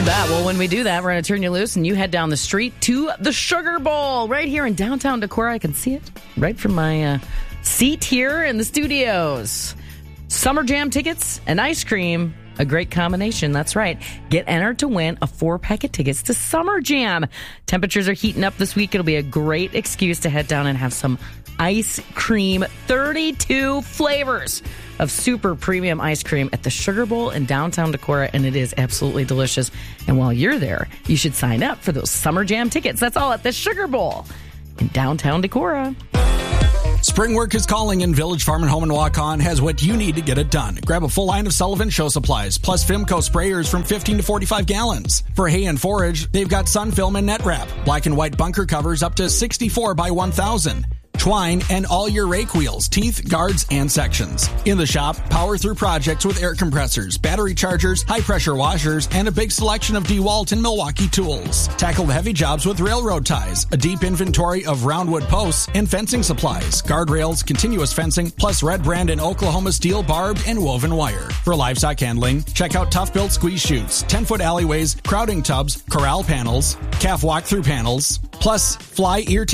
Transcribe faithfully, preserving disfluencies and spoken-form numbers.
You bet. Well, when we do that, we're going to turn you loose and you head down the street to the Sugar Bowl right here in downtown Decorah. I can see it right from my uh, seat here in the studios. Summer Jam tickets and ice cream. A great combination. That's right. Get entered to win a four-pack of tickets to Summer Jam. Temperatures are heating up this week. It'll be a great excuse to head down and have some ice cream. thirty-two flavors of super premium ice cream at the Sugar Bowl in downtown Decorah, and it is absolutely delicious. And while you're there, you should sign up for those Summer Jam tickets. That's all at the Sugar Bowl in downtown Decorah. Spring work is calling, and Village Farm and Home and Walk On has what you need to get it done. Grab a full line of Sullivan Show supplies, plus Fimco sprayers from fifteen to forty-five gallons. For hay and forage, they've got Sun Film and Net Wrap, black and white bunker covers up to sixty-four by one thousand. Twine, and all your rake wheels, teeth, guards, and sections. In the shop, power through projects with air compressors, battery chargers, high-pressure washers, and a big selection of DeWalt and Milwaukee tools. Tackle the heavy jobs with railroad ties, a deep inventory of roundwood posts, and fencing supplies, guardrails, continuous fencing, plus Red Brand and Oklahoma steel, barbed, and woven wire. For livestock handling, check out Tough-Built squeeze chutes, ten-foot alleyways, crowding tubs, corral panels, calf walk-through panels, plus fly ear